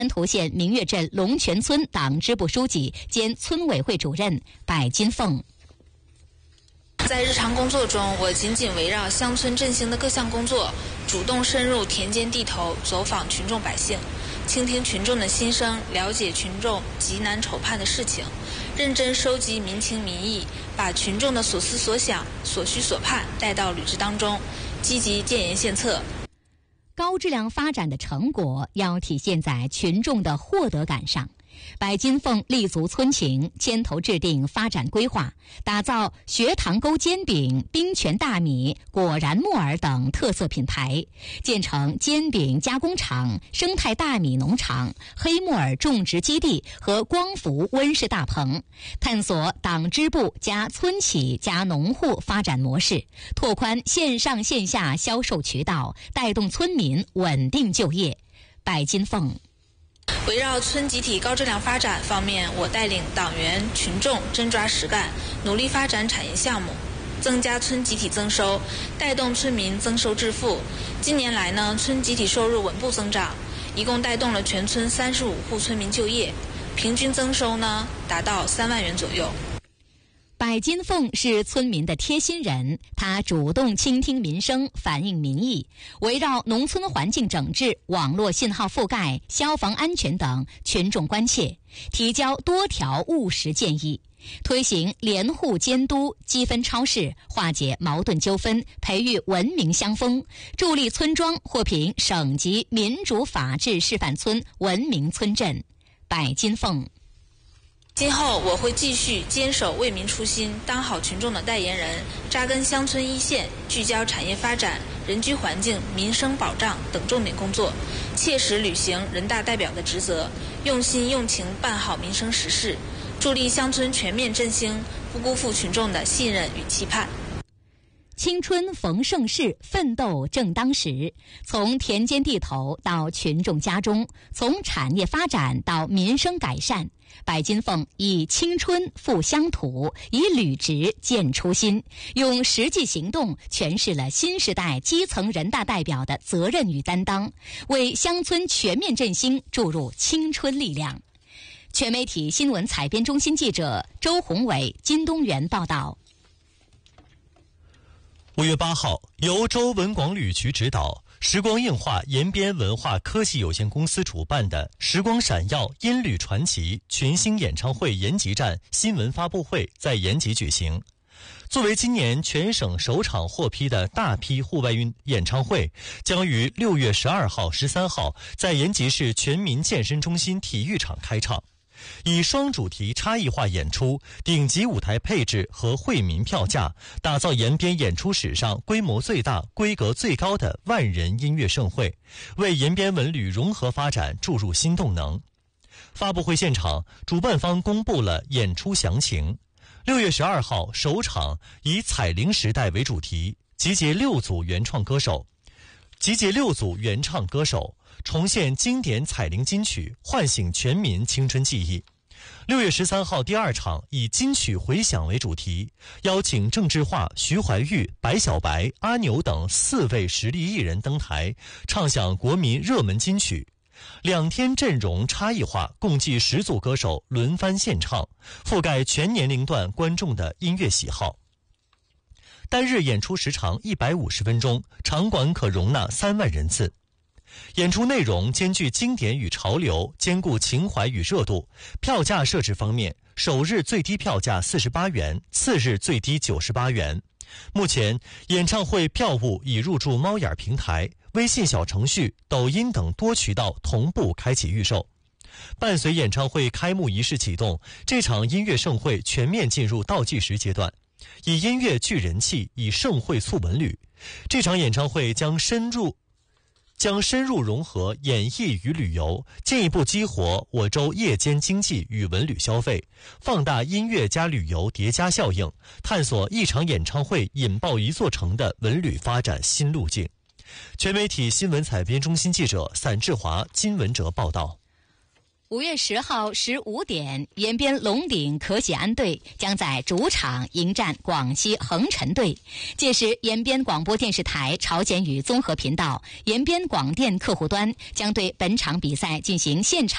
安图县明月镇龙泉村党支部书记兼村委会主任柏金凤。 在日常工作中，我紧紧围绕乡村振兴的各项工作，主动深入田间地头，走访群众百姓，倾听群众的心声，了解群众急难愁盼的事情，认真收集民情民意，把群众的所思所想、所需所盼带到履职当中，积极建言献策。 高质量发展的成果要体现在群众的获得感上。柏金凤立足村情，牵头制定发展规划，打造学堂沟煎饼、冰泉大米、果然木耳等特色品牌，建成煎饼加工厂、生态大米农场、黑木耳种植基地和光伏温室大棚，探索党支部加村企加农户发展模式，拓宽线上线下销售渠道，带动村民稳定就业。柏金凤围绕村集体高质量发展方面，我带领党员群众真抓实干，努力发展产业项目，增加村集体增收，带动村民增收致富。今年来呢，村集体收入稳步增长，一共带动了全村35户村民就业，平均增收呢达到3万元左右。 柏金凤是村民的贴心人，他主动倾听民生，反映民意，围绕农村环境整治、网络信号覆盖、消防安全等群众关切，提交多条务实建议，推行联户监督、积分超市，化解矛盾纠纷，培育文明乡风，助力村庄获评省级民主法治示范村文明村镇。柏金凤今后我会继续坚守为民初心，当好群众的代言人，扎根乡村一线，聚焦产业发展、人居环境、民生保障等重点工作，切实履行人大代表的职责，用心用情办好民生实事，助力乡村全面振兴，不辜负群众的信任与期盼。 青春逢盛世，奋斗正当时。从田间地头到群众家中，从产业发展到民生改善，柏金凤以青春赴乡土，以履职见初心，用实际行动诠释了新时代基层人大代表的责任与担当，为乡村全面振兴注入青春力量。全媒体新闻采编中心记者周宏伟、金东元报道。 5月8号，由州文广旅局指导，时光映画延边文化科技有限公司主办的时光闪耀音旅传奇全新演唱会延吉站新闻发布会在延吉举行。作为今年全省首场获批的大批户外演唱会，将于6月12号、13号在延吉市全民健身中心体育场开唱。以双主题差异化演出、顶级舞台配置和惠民票价，打造延边演出史上规模最大、规格最高的万人音乐盛会，为延边文旅融合发展注入新动能。发布会现场，主办方公布了演出详情。6月12号首场以彩铃时代为主题，集结6组原唱歌手，重现经典彩铃金曲，唤醒全民青春记忆。6月13号第二场以金曲回响为主题，邀请郑智化、徐怀钰、白小白、阿牛等4位实力艺人登台，唱响国民热门金曲。2天阵容差异化，共计10组歌手轮番献唱，覆盖全年龄段观众的音乐喜好。单日演出时长150分钟，场馆可容纳3万人次。演出内容兼具经典与潮流，兼顾情怀与热度。票价设置方面，首日最低票价48元，次日最低98元。目前，演唱会票务已入驻猫眼平台、微信小程序、抖音等多渠道同步开启预售。伴随演唱会开幕仪式启动，这场音乐盛会全面进入倒计时阶段。以音乐聚人气，以盛会促文旅。这场演唱会将深入融合演艺与旅游，进一步激活我州夜间经济与文旅消费，放大音乐加旅游叠加效应，探索一场演唱会引爆一座城的文旅发展新路径。全媒体新闻采编中心记者散志华、金文哲报道。 5月10号15点，延边龙鼎可喜安队将在主场迎战广西恒辰队。届时，延边广播电视台朝鲜语综合频道、延边广电客户端将对本场比赛进行现场